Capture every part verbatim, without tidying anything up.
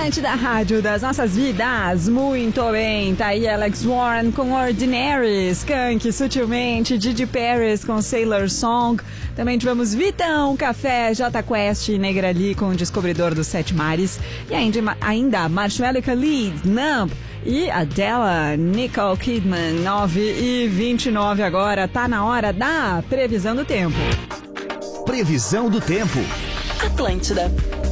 Atlântida, rádio das nossas vidas. Muito bem, tá aí Alex Warren com Ordinary, Skank, Sutilmente, Didi Paris com Sailor Song. Também tivemos Vitão, Café, J Quest e Negrali com o Descobridor dos Sete Mares. E ainda, ainda Marshmello Khalid, Numb e Adele, Nicole Kidman. Nove e vinte e nove agora, tá na hora da previsão do tempo. Previsão do tempo. Atlântida.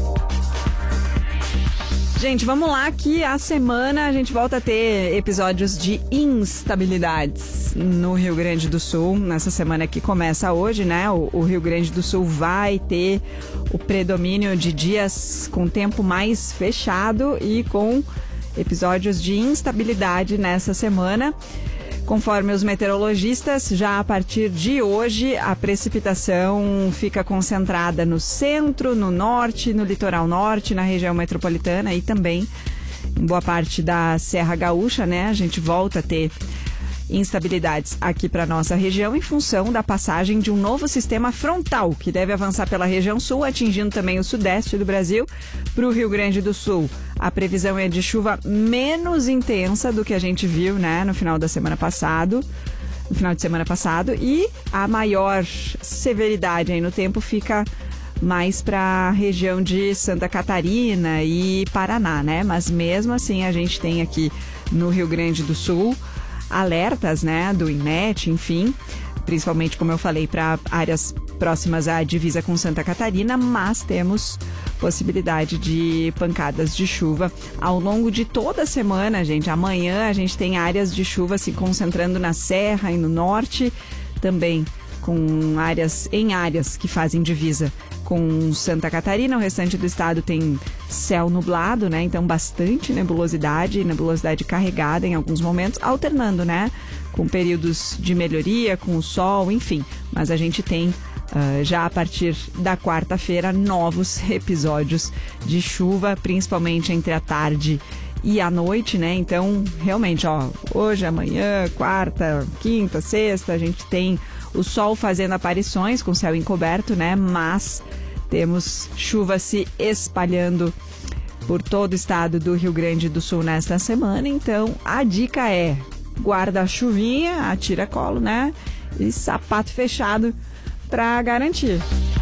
Gente, vamos lá que a semana a gente volta a ter episódios de instabilidades no Rio Grande do Sul. Nessa semana que começa hoje, né? O, o Rio Grande do Sul vai ter o predomínio de dias com tempo mais fechado e com episódios de instabilidade nessa semana. Conforme os meteorologistas, já a partir de hoje, a precipitação fica concentrada no centro, no norte, no litoral norte, na região metropolitana e também em boa parte da Serra Gaúcha, né? A gente volta a ter instabilidades aqui para nossa região em função da passagem de um novo sistema frontal que deve avançar pela região sul, atingindo também o sudeste do Brasil. Para o Rio Grande do Sul, a previsão é de chuva menos intensa do que a gente viu, né, no final da semana passado, no final de semana passado, e a maior severidade aí no tempo fica mais para a região de Santa Catarina e Paraná, né? Mas mesmo assim a gente tem aqui no Rio Grande do Sul alertas, né, do INMET, enfim, principalmente, como eu falei, para áreas próximas à divisa com Santa Catarina, mas temos possibilidade de pancadas de chuva ao longo de toda a semana, gente. Amanhã a gente tem áreas de chuva se concentrando na Serra e no Norte, também com áreas em áreas que fazem divisa com Santa Catarina. O restante do estado tem céu nublado, né? Então bastante nebulosidade, nebulosidade carregada em alguns momentos, alternando, né? Com períodos de melhoria, com o sol, enfim. Mas a gente tem uh, já a partir da quarta-feira novos episódios de chuva, principalmente entre a tarde e a noite, né? Então, realmente, ó, hoje, amanhã, quarta, quinta, sexta, a gente tem o sol fazendo aparições com céu encoberto, né? Mas temos chuva se espalhando por todo o estado do Rio Grande do Sul nesta semana. Então, a dica é guarda-chuvinha, atira colo, né? E sapato fechado para garantir.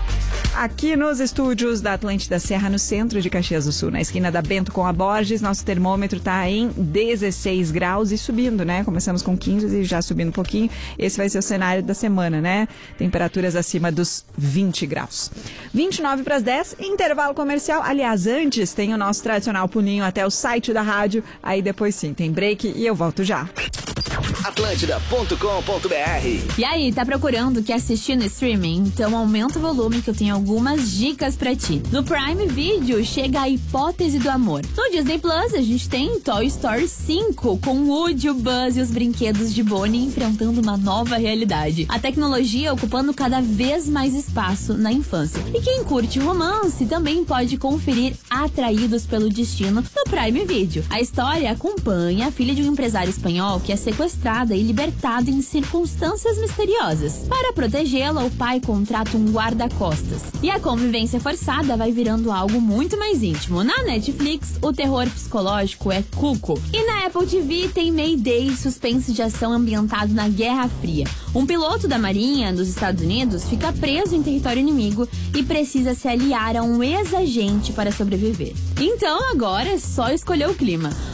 Aqui nos estúdios da Atlântida Serra, no centro de Caxias do Sul, na esquina da Bento com a Borges, nosso termômetro está em dezesseis graus e subindo, né? Começamos com quinze e já subindo um pouquinho. Esse vai ser o cenário da semana, né? Temperaturas acima dos vinte graus. vinte e nove para as dez, intervalo comercial. Aliás, antes tem o nosso tradicional pulinho até o site da rádio. Aí depois sim, tem break e eu volto já. Atlântida ponto com ponto br. E aí, tá procurando o que assistir no streaming? Então aumenta o volume que eu tenho algumas dicas pra ti. No Prime Video chega a Hipótese do Amor. No Disney Plus a gente tem Toy Story cinco, com Woody, o Buzz e os brinquedos de Bonnie enfrentando uma nova realidade. A tecnologia ocupando cada vez mais espaço na infância. E quem curte romance também pode conferir Atraídos pelo Destino no Prime Video. A história acompanha a filha de um empresário espanhol que é sequestrada e libertada em circunstâncias misteriosas. Para protegê-la, o pai contrata um guarda-costas. E a convivência forçada vai virando algo muito mais íntimo. Na Netflix, o terror psicológico é Cuco. E na Apple T V tem Mayday, suspense de ação ambientado na Guerra Fria. Um piloto da Marinha dos Estados Unidos fica preso em território inimigo e precisa se aliar a um ex-agente para sobreviver. Então agora é só escolher o clima.